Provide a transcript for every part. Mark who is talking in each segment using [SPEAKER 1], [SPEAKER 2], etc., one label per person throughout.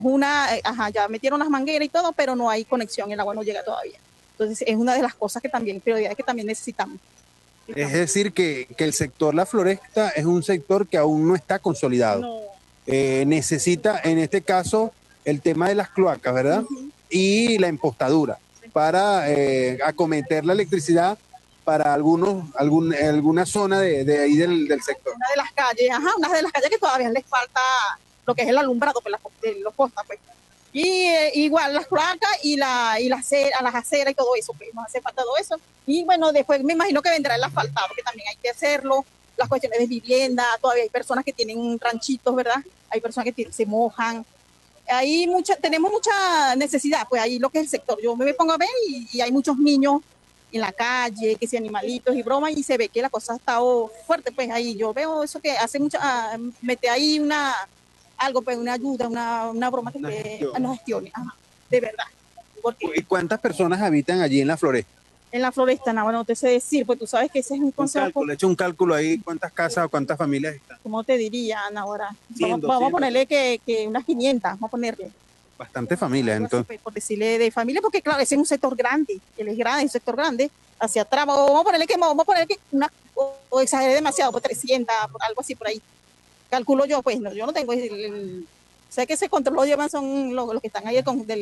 [SPEAKER 1] ajá, ya metieron las mangueras y todo, pero no hay conexión, el agua no llega todavía. Entonces es una de las cosas que también, prioridades que también necesitamos.
[SPEAKER 2] Es decir, que el sector La Floresta es un sector que aún no está consolidado.
[SPEAKER 1] No.
[SPEAKER 2] Necesita, en este caso, el tema de las cloacas, ¿verdad? Y la empostadura para acometer la electricidad para alguna zona de ahí del sector.
[SPEAKER 1] Una de las calles, ajá, una de las calles que todavía les falta lo que es el alumbrado pues, de los postas, pues. Y igual las cloacas y las aceras y todo eso, pues nos hace falta todo eso. Y bueno, después me imagino que vendrá el asfaltado, que también hay que hacerlo, las cuestiones de vivienda, todavía hay personas que tienen ranchitos, ¿verdad? Hay personas que se mojan. Tenemos mucha necesidad, pues ahí lo que es el sector. Yo me pongo a ver y hay muchos niños en la calle, que si animalitos y bromas, y se ve que la cosa ha estado fuerte, pues ahí yo veo eso que hace mucha, mete ahí algo, pues una ayuda, una broma que nos gestione, ajá, de verdad. Porque
[SPEAKER 2] ¿Y cuántas personas habitan allí en La Floresta?
[SPEAKER 1] en La Floresta, no, bueno, no te sé decir, pues tú sabes que ese es un consejo.
[SPEAKER 2] He hecho un cálculo ahí, cuántas casas o cuántas familias están.
[SPEAKER 1] ¿Cómo te diría, Ana, ahora?
[SPEAKER 2] 100,
[SPEAKER 1] vamos a ponerle que unas 500, vamos a ponerle.
[SPEAKER 2] Bastante familias, entonces.
[SPEAKER 1] Por decirle de familia, porque claro, ese es un sector grande, él es grande, es un sector grande, hacia atrás, vamos a ponerle que o exageré demasiado, por 300, por algo así por ahí. Calculo yo, pues, no, yo no tengo sé que ese control lo llevan son los que están ahí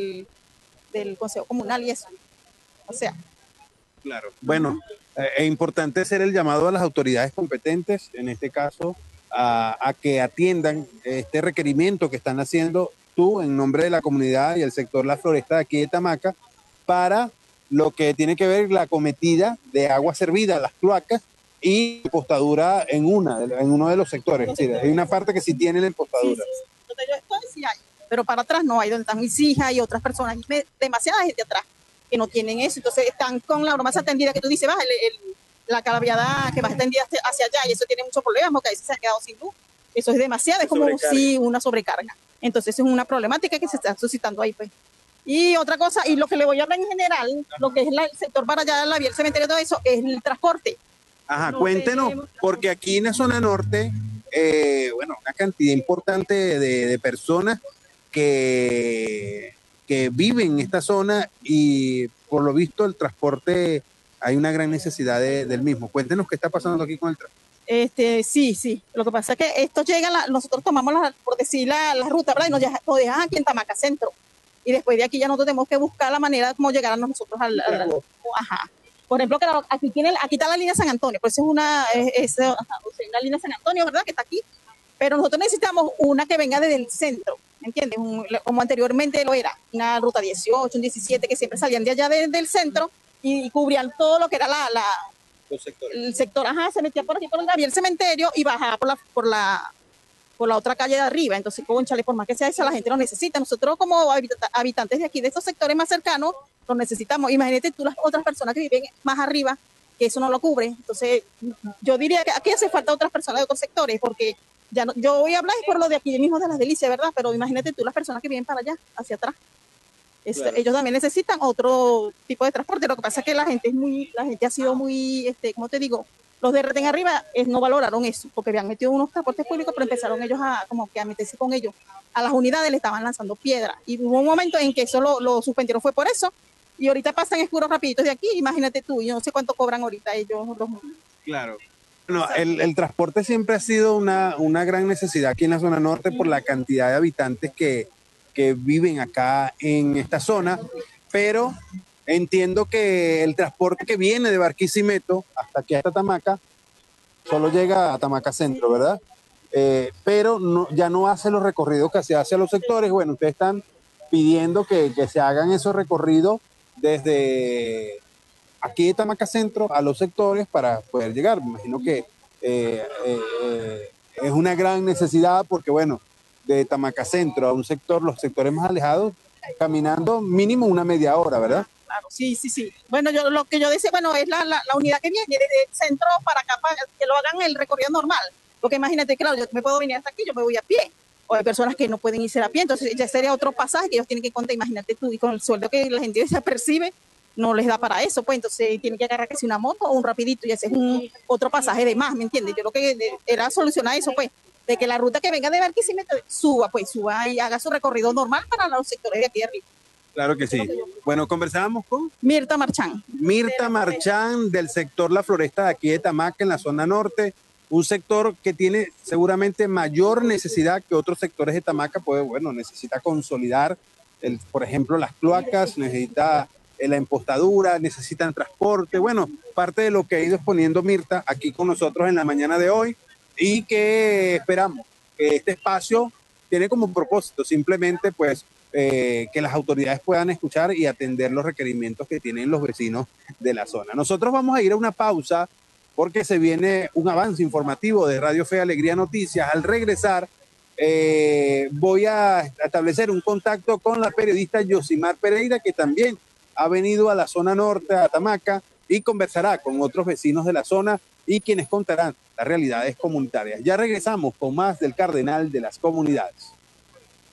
[SPEAKER 1] del Consejo Comunal y eso. O sea.
[SPEAKER 2] Claro. Bueno, es importante hacer el llamado a las autoridades competentes, en este caso, a que atiendan este requerimiento que están haciendo tú en nombre de la comunidad y el sector La Floresta de aquí de Tamaca para lo que tiene que ver la cometida de agua servida, las cloacas y empostadura en uno de los sectores. Es decir, hay una parte que sí tiene la empostadura.
[SPEAKER 1] Sí hay, pero para atrás no hay, donde están mis hijas y otras personas, demasiada gente atrás que no tienen eso, entonces están con la broma atendida que tú dices, baja la calaviada que va extendida hacia allá y eso tiene muchos problemas porque ahí se han quedado sin luz. Eso es demasiado, es como si una sobrecarga. Entonces es una problemática que se está suscitando ahí, pues. Y otra cosa, y lo que le voy a hablar en general, lo que es el sector para allá, la vía, el cementerio, todo eso, es el transporte.
[SPEAKER 2] Ajá, cuéntenos, porque aquí en la zona norte, bueno, una cantidad importante de personas que viven en esta zona y por lo visto el transporte, hay una gran necesidad del mismo. Cuéntenos qué está pasando aquí con el transporte.
[SPEAKER 1] Sí. Lo que pasa es que esto llega, nosotros tomamos, por decir, la ruta, ¿verdad? Y nos dejan aquí en Tamaca Centro. Y después de aquí ya nosotros tenemos que buscar la manera de cómo llegar a nosotros ajá. Por ejemplo, aquí está la línea San Antonio, pues es una línea San Antonio, ¿verdad? Que está aquí. Pero nosotros necesitamos una que venga desde el centro, ¿me entiendes? Como anteriormente lo era, una ruta 18, un 17, que siempre salían de allá del centro y cubrían todo lo que era el sector, ajá, se metía por aquí por donde había el cementerio y bajaba por la otra calle de arriba. Entonces, cónchale, por más que sea eso, la gente lo necesita. Nosotros como habitantes de aquí, de estos sectores más cercanos, lo necesitamos. Imagínate tú las otras personas que viven más arriba, que eso no lo cubre. Entonces, yo diría que aquí hace falta otras personas de otros sectores, porque ya no, yo voy a hablar por lo de aquí mismo de Las Delicias, ¿verdad? Pero imagínate tú las personas que viven para allá, hacia atrás. Claro. Ellos también necesitan otro tipo de transporte. Lo que pasa es que la gente ha sido muy, ¿cómo te digo? Los de Retén Arriba no valoraron eso, porque habían metido unos transportes públicos, pero empezaron ellos a meterse con ellos. A las unidades le estaban lanzando piedras. Y hubo un momento en que eso lo suspendieron, fue por eso. Y ahorita pasan escuros rapiditos de aquí, imagínate tú, yo no sé cuánto cobran ahorita ellos.
[SPEAKER 2] Claro. Bueno, el transporte siempre ha sido una gran necesidad aquí en la zona norte por la cantidad de habitantes que viven acá en esta zona, pero entiendo que el transporte que viene de Barquisimeto hasta aquí, hasta Tamaca, solo llega a Tamaca Centro, ¿verdad? Pero ya no hace los recorridos que se hace a los sectores. Bueno, ustedes están pidiendo que se hagan esos recorridos desde aquí de Tamaca Centro a los sectores para poder llegar. Me imagino que es una gran necesidad porque, bueno, de Tamaca Centro a un sector, los sectores más alejados, caminando mínimo una media hora, ¿verdad?
[SPEAKER 1] Claro, sí. Bueno, lo que yo decía, bueno, es la unidad que viene desde el centro para acá, para que lo hagan el recorrido normal. Porque imagínate, claro, yo me puedo venir hasta aquí, yo me voy a pie. O hay personas que no pueden irse a pie, entonces ya sería otro pasaje que ellos tienen que contar, imagínate tú, y con el sueldo que la gente se percibe, no les da para eso, pues entonces tienen que agarrar que si una moto o un rapidito, y ese es otro pasaje de más, ¿me entiendes? Yo lo que era solucionar eso, pues, de que la ruta que venga de Barquisimeto suba y haga su recorrido normal para los sectores de aquí arriba.
[SPEAKER 2] Claro que sí. Bueno, conversábamos con
[SPEAKER 1] Mirta Marchán.
[SPEAKER 2] Mirta Marchán del sector La Floresta de aquí de Tamaca, en la zona norte, un sector que tiene seguramente mayor necesidad que otros sectores de Tamaca, pues bueno, necesita consolidar, por ejemplo, las cloacas, necesita la empostadura, necesitan transporte, bueno, parte de lo que ha ido exponiendo Mirta aquí con nosotros en la mañana de hoy y que esperamos que este espacio tiene como propósito simplemente pues que las autoridades puedan escuchar y atender los requerimientos que tienen los vecinos de la zona. Nosotros vamos a ir a una pausa porque se viene un avance informativo de Radio Fe Alegría Noticias. Al regresar voy a establecer un contacto con la periodista Yosimar Pereira, que también ha venido a la zona norte, a Tamaca, y conversará con otros vecinos de la zona y quienes contarán las realidades comunitarias. Ya regresamos con más del Cardenal de las Comunidades.